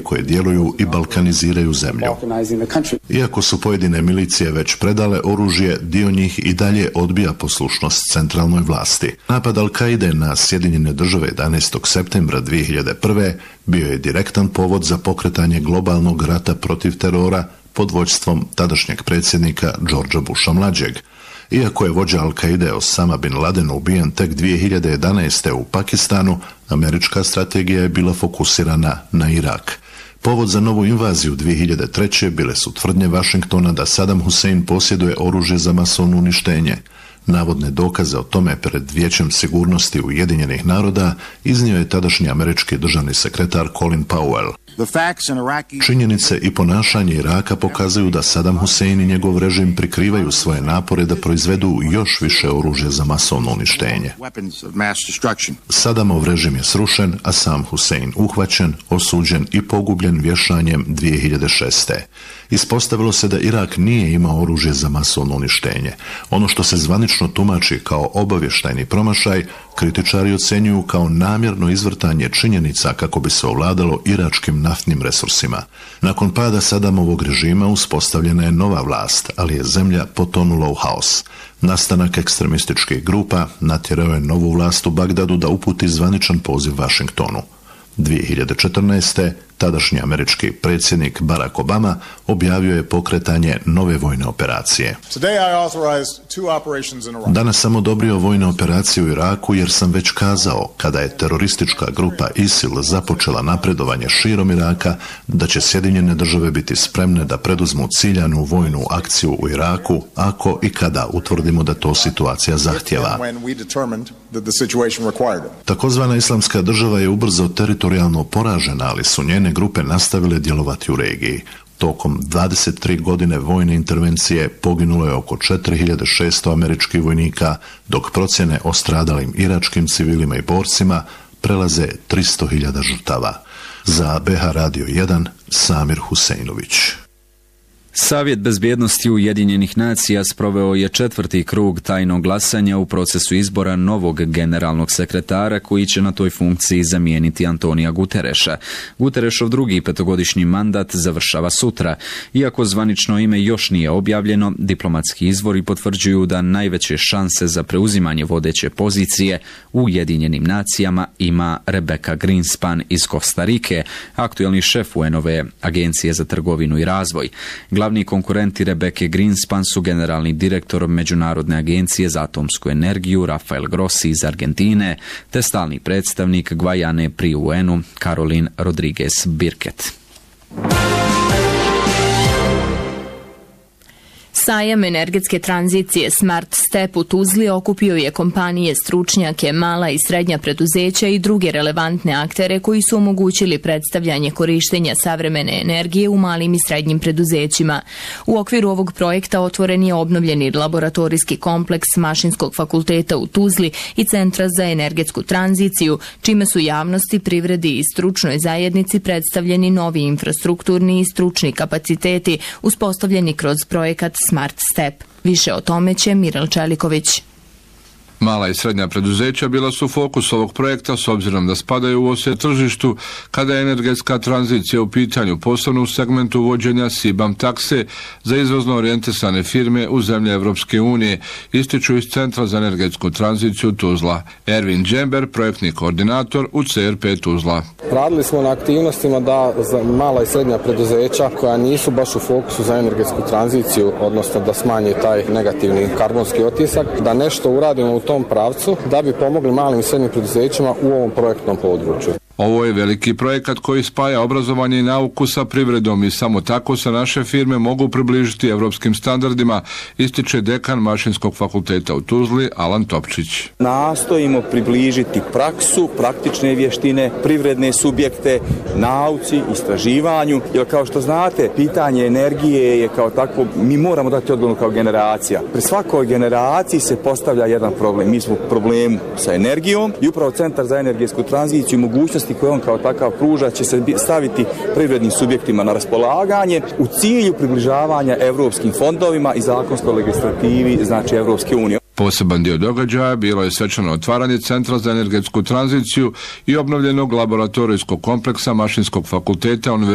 koje djeluju i balkaniziraju zemlju. Iako su pojedine milicije već predale oružje, dio njih i dalje odbija poslušnost centralnoj vlasti. Napad Al-Kaide na Sjedinjene države 11. septembra 2001. bio je direktan povod za pokretanje globalnog rata protiv terora pod vođstvom tadašnjeg predsjednika Georgea Busha mlađeg. Iako je vođa Al-Kaide Osama bin Laden ubijen tek 2011. u Pakistanu, američka strategija je bila fokusirana na Irak. Povod za novu invaziju 2003. bile su tvrdnje Washingtona da Saddam Hussein posjeduje oružje za masovno uništenje. Navodne dokaze o tome pred Vijećem sigurnosti Ujedinjenih naroda iznio je tadašnji američki državni sekretar Colin Powell. Činjenice i ponašanje Iraka pokazuju da Saddam Hussein i njegov režim prikrivaju svoje napore da proizvedu još više oružja za masovno uništenje. Saddamov režim je srušen, a sam Hussein uhvaćen, osuđen i pogubljen vješanjem 2006. Ispostavilo se da Irak nije imao oružje za masovno uništenje. Ono što se zvanično tumači kao obavještajni promašaj, kritičari ocjenjuju kao namjerno izvrtanje činjenica kako bi se ovladalo iračkim naftnim resursima. Nakon pada Saddamovog režima uspostavljena je nova vlast, ali je zemlja potonula u haos. Nastanak ekstremističkih grupa natjerao je novu vlast u Bagdadu da uputi zvaničan poziv Washingtonu. 2014. tadašnji američki predsjednik Barack Obama objavio je pokretanje nove vojne operacije. Danas sam odobrio vojne operacije u Iraku jer sam već kazao, kada je teroristička grupa ISIL započela napredovanje širom Iraka, da će Sjedinjene države biti spremne da preduzmu ciljanu vojnu akciju u Iraku ako i kada utvrdimo da to situacija zahtjeva. Takozvana Islamska država je ubrzo teritorijalno poražena, ali su njene grupe nastavile djelovati u regiji. Tokom 23 godine vojne intervencije poginulo je oko 4600 američkih vojnika, dok procjene o stradalim iračkim civilima i borcima prelaze 300.000 žrtava. Za BH Radio 1, Samir Huseinović. Savjet bezbjednosti Ujedinjenih nacija sproveo je 4. krug tajnog glasanja u procesu izbora novog generalnog sekretara koji će na toj funkciji zamijeniti Antonija Gutereša. Guterešov drugi petogodišnji mandat završava sutra. Iako zvanično ime još nije objavljeno, diplomatski izvori potvrđuju da najveće šanse za preuzimanje vodeće pozicije u Ujedinjenim nacijama ima Rebecca Greenspan iz Kostarike, aktuelni šef UN-ove agencije za trgovinu i razvoj. Glavni konkurenti Rebecca Greenspan su generalni direktor Međunarodne agencije za atomsku energiju Rafael Grossi iz Argentine te stalni predstavnik Gvajane pri UN-u Caroline Rodriguez Birket. Sajam energetske tranzicije Smart Step u Tuzli okupio je kompanije, stručnjake, mala i srednja preduzeća i druge relevantne aktere koji su omogućili predstavljanje korištenja savremene energije u malim i srednjim preduzećima. U okviru ovog projekta otvoren je obnovljeni laboratorijski kompleks Mašinskog fakulteta u Tuzli i Centra za energetsku tranziciju, čime su javnosti, privredi i stručnoj zajednici predstavljeni novi infrastrukturni i stručni kapaciteti uspostavljeni kroz projekat Smart Step. Više o tome će Mirel Čeliković. Mala i srednja preduzeća bila su fokus ovog projekta s obzirom da spadaju u osje tržištu kada je energetska tranzicija u pitanju, posebno u segmentu uvođenja CBAM takse za izvozno orijentisane firme u zemlje Evropske unije, ističu iz Centra za energetsku tranziciju Tuzla. Ervin Džember, projektni koordinator u CRP Tuzla. Radili smo na aktivnostima da za mala i srednja preduzeća koja nisu baš u fokusu za energetsku tranziciju, odnosno da smanje taj negativni karbonski otisak, da nešto uradimo u tom pravcu da bi pomogli malim i srednjim preduzećima u ovom projektnom području. Ovo je veliki projekat koji spaja obrazovanje i nauku sa privredom i samo tako se naše firme mogu približiti evropskim standardima, ističe dekan Mašinskog fakulteta u Tuzli Alan Topčić. Nastojimo približiti praksu, praktične vještine, privredne subjekte, nauci, istraživanju, jer kao što znate, pitanje energije je kao takvo, mi moramo dati odgovor kao generacija. Pri svakoj generaciji se postavlja jedan problem. Mi smo u problemu sa energijom i upravo Centar za energetsku tranziciju i mogućnosti koje on kao takav pruža će se staviti privrednim subjektima na raspolaganje u cilju približavanja evropskim fondovima i zakonskoj legislativi, znači Evropske unije. Poseban dio događaja bilo je svečano otvaranje Centra za energetsku tranziciju i obnovljenog laboratorijskog kompleksa Mašinskog fakulteta Univerziteta